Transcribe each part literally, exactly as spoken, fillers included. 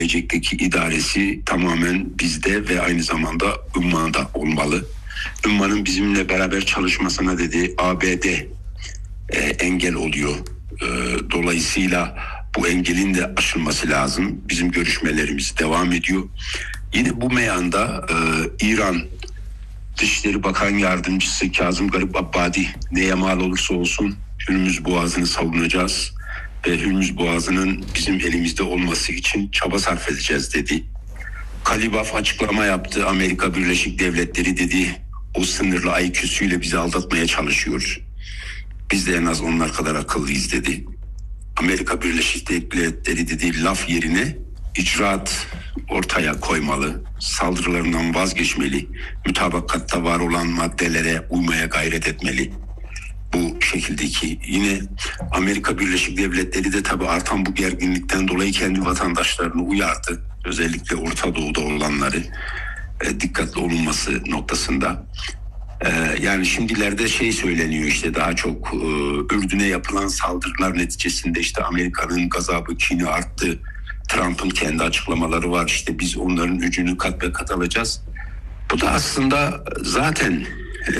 gelecekteki idaresi tamamen bizde ve aynı zamanda Umman'da olmalı. Umman'ın bizimle beraber çalışmasına dedi A B D e, engel oluyor. E, dolayısıyla bu engelin de aşılması lazım. Bizim görüşmelerimiz devam ediyor. Yine bu meyanda e, İran Dışişleri Bakan Yardımcısı Kazım Garip Abbadi neye mal olursa olsun Hürmüz Boğazı'nı savunacağız ve Hürmüz Boğazı'nın bizim elimizde olması için çaba sarf edeceğiz dedi. Kalibaf açıklama yaptı. Amerika Birleşik Devletleri dedi o sınırlı I Q'suyla bizi aldatmaya çalışıyor. Biz de en az onlar kadar akıllıyız dedi. Amerika Birleşik Devletleri dedi laf yerine icraat ortaya koymalı, saldırılarından vazgeçmeli, mütabakatta var olan maddelere uymaya gayret etmeli. Bu şekildeki yine Amerika Birleşik Devletleri de tabii artan bu gerginlikten dolayı kendi vatandaşlarını uyardı. Özellikle Orta Doğu'da olanları e, dikkatli olunması noktasında. E, yani şimdilerde şey söyleniyor işte daha çok e, Ürdün'e yapılan saldırılar neticesinde işte Amerika'nın gazabı, kini arttı. Trump'ın kendi açıklamaları var işte biz onların gücünü kat ve kat alacağız. Bu da aslında zaten e,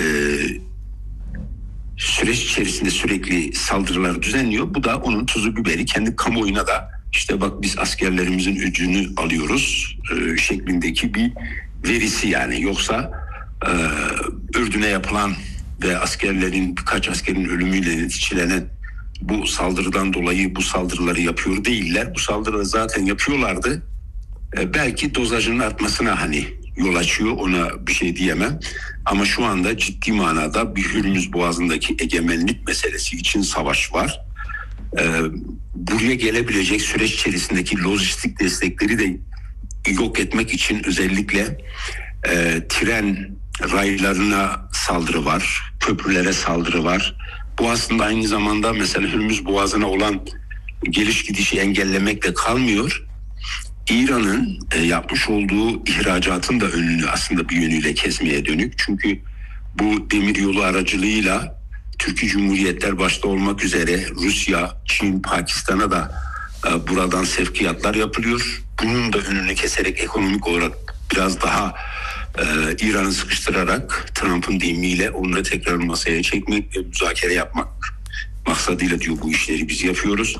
süreç içerisinde sürekli saldırılar düzenliyor. Bu da onun tuzu biberi kendi kamuoyuna da işte bak biz askerlerimizin gücünü alıyoruz e, şeklindeki bir verisi yani. Yoksa e, Ürdün'e yapılan ve askerlerin birkaç askerin ölümüyle neticelenen bu saldırıdan dolayı bu saldırıları yapıyor değiller. Bu saldırıları zaten yapıyorlardı. Ee, belki dozajının artmasına hani yol açıyor, ona bir şey diyemem. Ama şu anda ciddi manada bir Hürmüz Boğazı'ndaki egemenlik meselesi için savaş var. Ee, buraya gelebilecek süreç içerisindeki lojistik destekleri de yok etmek için özellikle e, tren raylarına saldırı var, köprülere saldırı var. Bu aslında aynı zamanda mesela Hürmüz Boğazı'na olan geliş gidişi engellemekle kalmıyor. İran'ın e, yapmış olduğu ihracatın da önünü aslında bir yönüyle kesmeye dönük. Çünkü bu demiryolu aracılığıyla Türkiye Cumhuriyetler başta olmak üzere Rusya, Çin, Pakistan'a da e, buradan sevkiyatlar yapılıyor. Bunun da önünü keserek ekonomik olarak biraz daha e, İran'ı sıkıştırarak Trump'ın deyimiyle onları tekrar masaya çekmek ve müzakere yapmak maksadıyla diyor bu işleri biz yapıyoruz.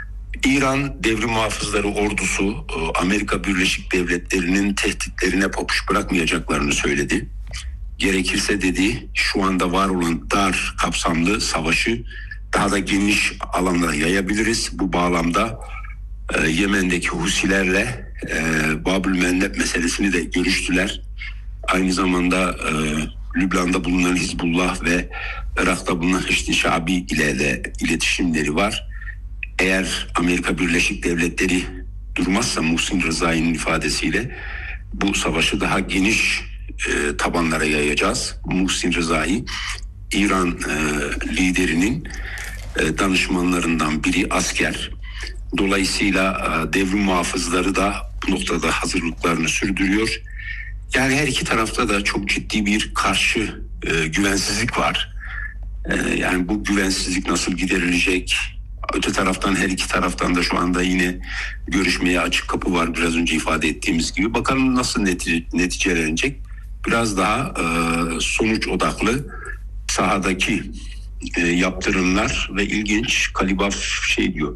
İran Devrim Muhafızları ordusu Amerika Birleşik Devletleri'nin tehditlerine papuç bırakmayacaklarını söyledi. Gerekirse dedi şu anda var olan dar kapsamlı savaşı daha da geniş alanlara yayabiliriz. Bu bağlamda e, Yemen'deki Husilerle e, Babül Mendeb meselesini de görüştüler. Aynı zamanda e, Lübnan'da bulunan Hizbullah ve Irak'ta bulunan Haçlı Şabi ile de iletişimleri var. Eğer Amerika Birleşik Devletleri durmazsa Muhsin Rızai'nin ifadesiyle bu savaşı daha geniş e, tabanlara yayacağız. Muhsin Rızai İran e, liderinin e, danışmanlarından biri asker. Dolayısıyla e, devrim muhafızları da bu noktada hazırlıklarını sürdürüyor. Yani her iki tarafta da çok ciddi bir karşı e, güvensizlik var. E, yani bu güvensizlik nasıl giderilecek? Öte taraftan her iki taraftan da şu anda yine görüşmeye açık kapı var biraz önce ifade ettiğimiz gibi. Bakalım nasıl netice, neticelenecek? Biraz daha e, sonuç odaklı sahadaki e, yaptırımlar ve ilginç Kalibaf şey diyor.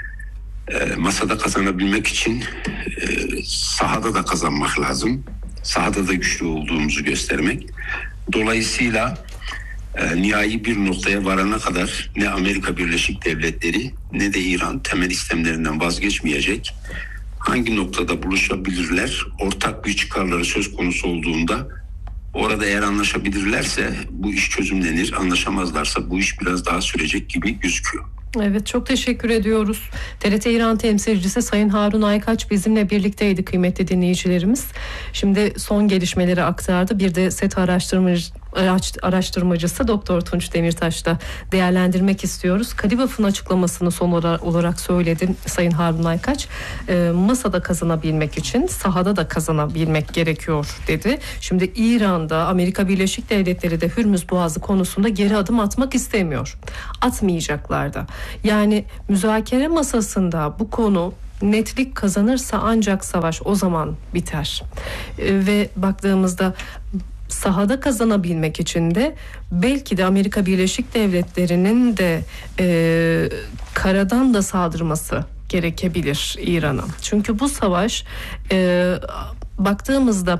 E, masada kazanabilmek için e, sahada da kazanmak lazım. Sahada da güçlü olduğumuzu göstermek. Dolayısıyla E, nihai bir noktaya varana kadar ne Amerika Birleşik Devletleri ne de İran temel istemlerinden vazgeçmeyecek. Hangi noktada buluşabilirler? Ortak bir çıkarları söz konusu olduğunda orada eğer anlaşabilirlerse bu iş çözümlenir. Anlaşamazlarsa bu iş biraz daha sürecek gibi gözüküyor. Evet, çok teşekkür ediyoruz. T R T İran temsilcisi Sayın Harun Aykaç bizimle birlikteydi kıymetli dinleyicilerimiz. Şimdi son gelişmeleri aktardı. Bir de SETA araştırmacı, araştırmacısı Doktor Tunç Demirtaş'la değerlendirmek istiyoruz. Kalibaf'ın açıklamasını son olarak söyledi Sayın Harun Aykaç. E, masada kazanabilmek için sahada da kazanabilmek gerekiyor dedi. Şimdi İran'da Amerika Birleşik Devletleri de Hürmüz Boğazı konusunda geri adım atmak istemiyor. Atmayacaklar da. Yani müzakere masasında bu konu netlik kazanırsa ancak savaş o zaman biter. E, ve baktığımızda sahada kazanabilmek için de belki de Amerika Birleşik Devletleri'nin de e, karadan da saldırması gerekebilir İran'a. Çünkü bu savaş e, baktığımızda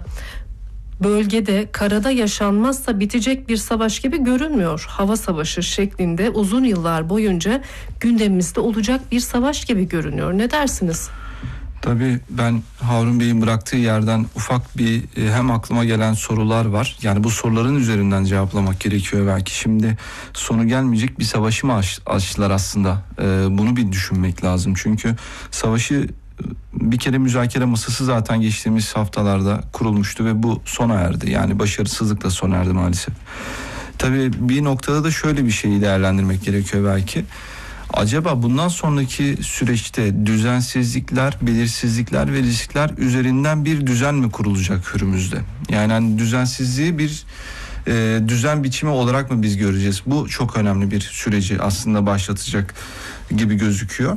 bölgede karada yaşanmazsa bitecek bir savaş gibi görünmüyor. Hava savaşı şeklinde uzun yıllar boyunca gündemimizde olacak bir savaş gibi görünüyor. Ne dersiniz? Tabii ben Harun Bey'in bıraktığı yerden ufak bir hem aklıma gelen sorular var. Yani bu soruların üzerinden cevaplamak gerekiyor belki. Şimdi sonu gelmeyecek bir savaşı mı aç, açtılar aslında? Ee, bunu bir düşünmek lazım. Çünkü savaşı bir kere müzakere masası zaten geçtiğimiz haftalarda kurulmuştu ve bu sona erdi. Yani başarısızlıkla sona erdi maalesef. Tabii bir noktada da şöyle bir şeyi değerlendirmek gerekiyor belki. Acaba bundan sonraki süreçte düzensizlikler, belirsizlikler ve riskler üzerinden bir düzen mi kurulacak Hürmüz'de? Yani hani düzensizliği bir e, düzen biçimi olarak mı biz göreceğiz? Bu çok önemli bir süreci aslında başlatacak gibi gözüküyor.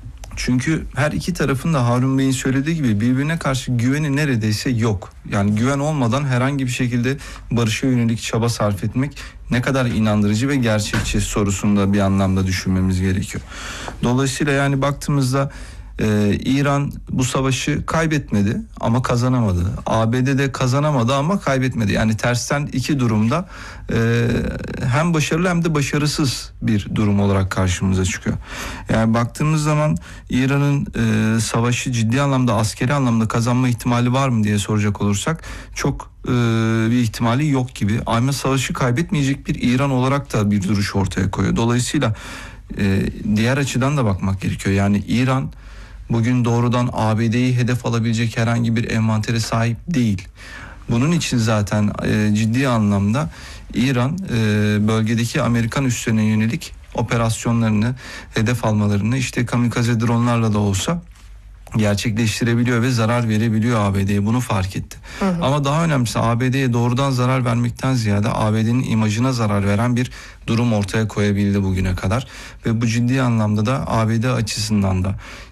Çünkü her iki tarafın da Harun Bey'in söylediği gibi birbirine karşı güveni neredeyse yok. Yani güven olmadan herhangi bir şekilde barışa yönelik çaba sarf etmek ne kadar inandırıcı ve gerçekçi sorusunda bir anlamda düşünmemiz gerekiyor. Dolayısıyla yani baktığımızda e, İran bu savaşı kaybetmedi ama kazanamadı. A B D de kazanamadı ama kaybetmedi. Yani tersten iki durumda e, hem başarılı hem de başarısız bir durum olarak karşımıza çıkıyor. Yani baktığımız zaman İran'ın e, savaşı ciddi anlamda askeri anlamda kazanma ihtimali var mı diye soracak olursak çok e, bir ihtimali yok gibi. Ama savaşı kaybetmeyecek bir İran olarak da bir duruş ortaya koyuyor. Dolayısıyla e, diğer açıdan da bakmak gerekiyor. Yani İran bugün doğrudan A B D'yi hedef alabilecek herhangi bir envantere sahip değil. Bunun için zaten e, ciddi anlamda İran e, bölgedeki Amerikan üslerine yönelik operasyonlarını hedef almalarını işte kamikaze dronlarla da olsa gerçekleştirebiliyor ve zarar verebiliyor A B D'ye. Bunu fark etti. Hı hı. Ama daha önemlisi A B D'ye doğrudan zarar vermekten ziyade A B D'nin imajına zarar veren bir durum ortaya koyabildi bugüne kadar. Ve bu ciddi anlamda da A B D açısından da